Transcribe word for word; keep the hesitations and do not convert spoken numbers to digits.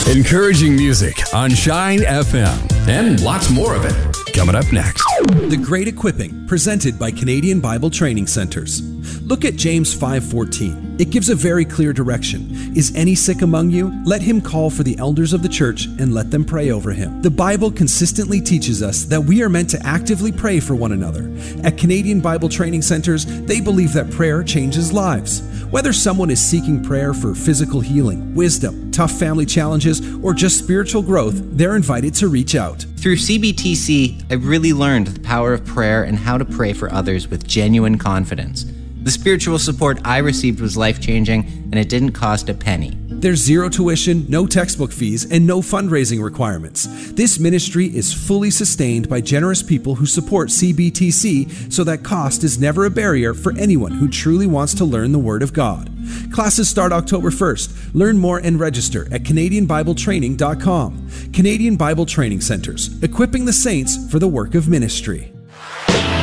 Encouraging music on Shine F M. And lots more of it coming up next. The Great Equipping, presented by Canadian Bible Training Centers. Look at James five fourteen. It gives a very clear direction. Is any sick among you? Let him call for the elders of the church and let them pray over him. The Bible consistently teaches us that we are meant to actively pray for one another. At Canadian Bible Training Centers, they believe that prayer changes lives. Whether someone is seeking prayer for physical healing, wisdom, tough family challenges, or just spiritual growth, they're invited to reach out. Through C B T C, I really learned the power of prayer and how to pray for others with genuine confidence. The spiritual support I received was life-changing, and it didn't cost a penny. There's zero tuition, no textbook fees, and no fundraising requirements. This ministry is fully sustained by generous people who support C B T C, so that cost is never a barrier for anyone who truly wants to learn the Word of God. Classes start October first. Learn more and register at Canadian Bible Training dot com. Canadian Bible Training Centers, equipping the saints for the work of ministry.